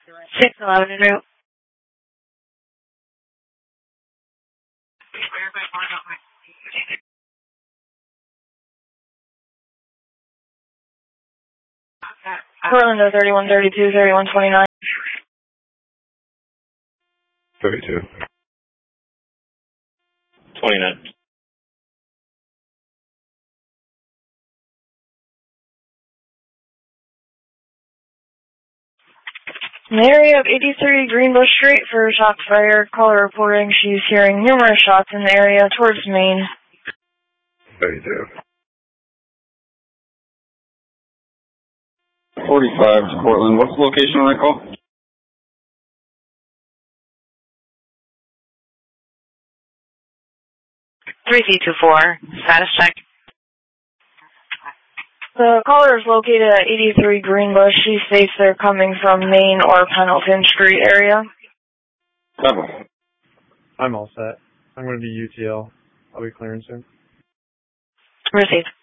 611 en route. Portland 3132, 3129. 32. 29. In the area of 83 Greenbush Street for shots fired. Caller reporting she's hearing numerous shots in the area towards Main. 32. 45 to Portland. What's the location on that call? 3224. Status check. The caller is located at 83 Greenbush. She states they're coming from Main or Pendleton Street area. Several. I'm all set. I'm going to be UTL. I'll be clearing soon. Received.